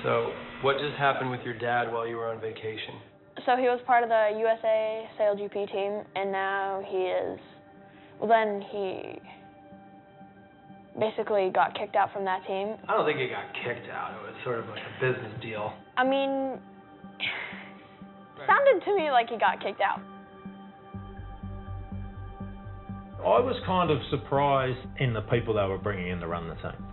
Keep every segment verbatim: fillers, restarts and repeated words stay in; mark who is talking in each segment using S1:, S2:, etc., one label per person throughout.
S1: So, what just happened with your dad while you were on vacation?
S2: So he was part of the U S A Sail G P team, and now he is, well then he basically got kicked out from that team.
S1: I don't think he got kicked out. It was sort of like a business deal.
S2: I mean, sounded to me like he got kicked out.
S3: I was kind of surprised in the people they were bringing in to run the team.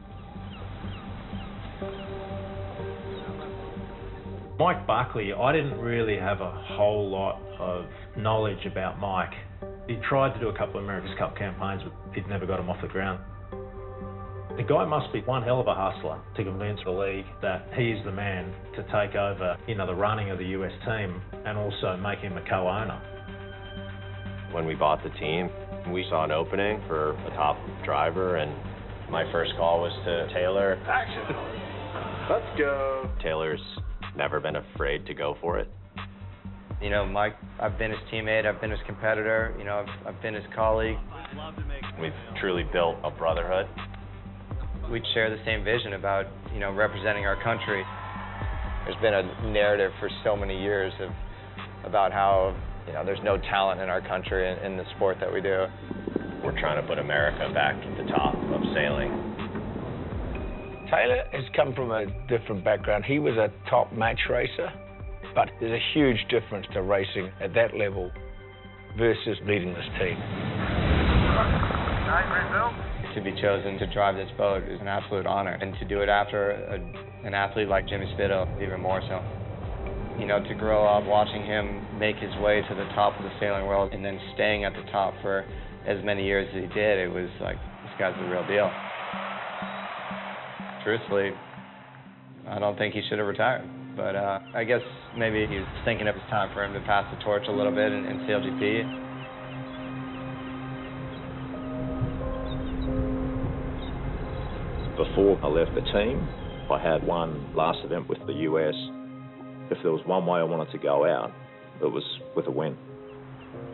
S3: Mike Buckley, I didn't really have a whole lot of knowledge about Mike. He tried to do a couple of America's Cup campaigns, but he'd never got him off the ground. The guy must be one hell of a hustler to convince the league that he's the man to take over, you know, the running of the U S team and also make him a co-owner.
S4: When we bought the team, we saw an opening for a top driver, and my first call was to Taylor.
S1: Action! Let's go.
S4: Taylor's never been afraid to go for it.
S5: You know, Mike, I've been his teammate, I've been his competitor, you know, I've, I've been his colleague.
S4: We've truly built a brotherhood.
S5: We share the same vision about, you know, representing our country.
S6: There's been a narrative for so many years of about how, you know, there's no talent in our country in, in the sport that we do.
S4: We're trying to put America back at the top of sailing.
S7: Taylor has come from a different background. He was a top match racer, but there's a huge difference to racing at that level versus leading this team.
S5: To be chosen to drive this boat is an absolute honor, and to do it after a, an athlete like Jimmy Spithill, even more so. You know, to grow up watching him make his way to the top of the sailing world and then staying at the top for as many years as he did, it was like, this guy's the real deal. Truthfully, I don't think he should have retired, but uh, I guess maybe he was thinking it was time for him to pass the torch a little bit in, in Sail G P.
S8: Before I left the team, I had one last event with the U S. If there was one way I wanted to go out, it was with a win.